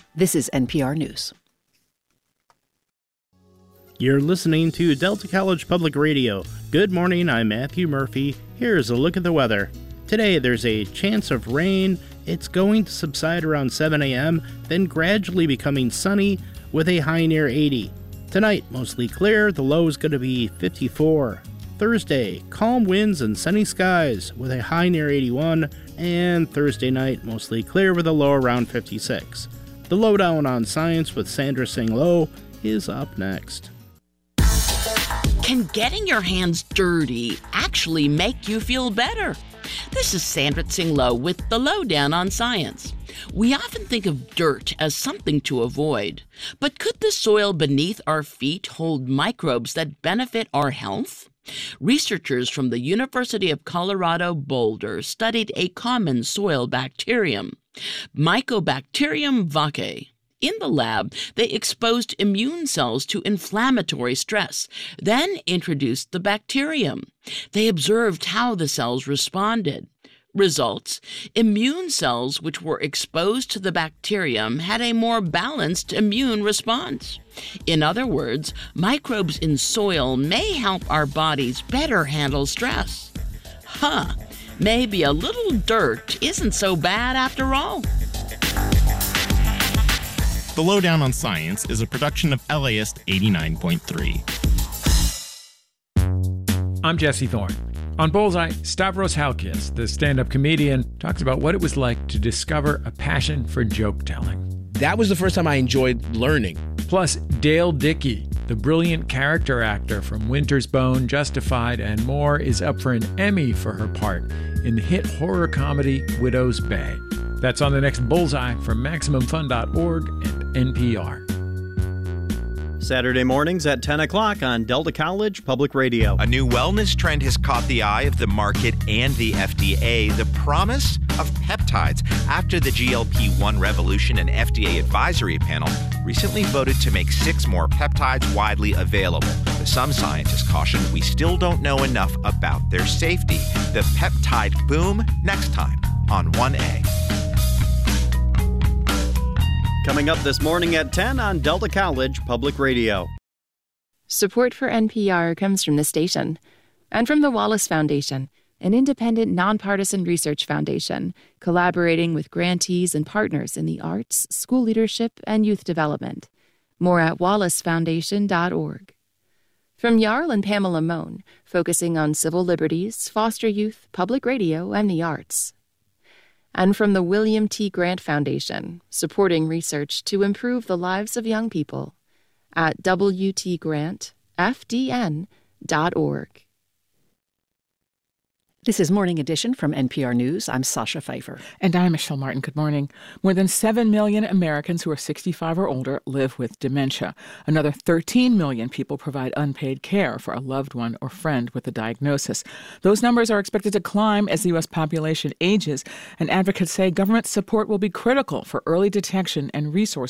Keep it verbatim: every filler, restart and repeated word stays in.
This is N P R News. You're listening to Delta College Public Radio. Good morning, I'm Matthew Murphy. Here's a look at the weather. Today, there's a chance of rain. It's going to subside around seven a.m., then gradually becoming sunny with a high near eighty. Tonight, mostly clear. The low is going to be fifty-four. Thursday, calm winds and sunny skies with a high near eighty-one. And Thursday night, mostly clear with a low around fifty-six. The lowdown on science with Sandra Tsing Loh is up next. Can getting your hands dirty actually make you feel better? This is Sandra Tsing Loh with the Lowdown on Science. We often think of dirt as something to avoid, but could the soil beneath our feet hold microbes that benefit our health? Researchers from the University of Colorado Boulder studied a common soil bacterium, Mycobacterium vaccae. In the lab, they exposed immune cells to inflammatory stress, then introduced the bacterium. They observed how the cells responded. Results: immune cells which were exposed to the bacterium had a more balanced immune response. In other words, microbes in soil may help our bodies better handle stress. Huh, maybe a little dirt isn't so bad after all. The Lowdown on Science is a production of L A S T eighty-nine point three. I'm Jesse Thorne. On Bullseye, Stavros Halkias, the stand-up comedian, talks about what it was like to discover a passion for joke-telling. That was the first time I enjoyed learning. Plus, Dale Dickey, the brilliant character actor from Winter's Bone, Justified, and more, is up for an Emmy for her part in the hit horror comedy Widow's Bay. That's on the next Bullseye from Maximum Fun dot org and N P R. Saturday mornings at ten o'clock on Delta College Public Radio. A new wellness trend has caught the eye of the market and the F D A, the promise of peptides. After the G L P one revolution, an F D A advisory panel recently voted to make six more peptides widely available. But some scientists caution we still don't know enough about their safety. The peptide boom next time on one A. Coming up this morning at ten on Delta College Public Radio. Support for N P R comes from the station and from the Wallace Foundation, an independent, nonpartisan research foundation collaborating with grantees and partners in the arts, school leadership, and youth development. More at wallace foundation dot org. From Jarl and Pamela Mohn, focusing on civil liberties, foster youth, public radio, and the arts. And from the William T. Grant Foundation, supporting research to improve the lives of young people at w t grant f d n dot org. This is Morning Edition from N P R News. I'm Sasha Pfeiffer. And I'm Michelle Martin. Good morning. More than seven million Americans who are sixty-five or older live with dementia. Another thirteen million people provide unpaid care for a loved one or friend with a diagnosis. Those numbers are expected to climb as the U S population ages, and advocates say government support will be critical for early detection and resource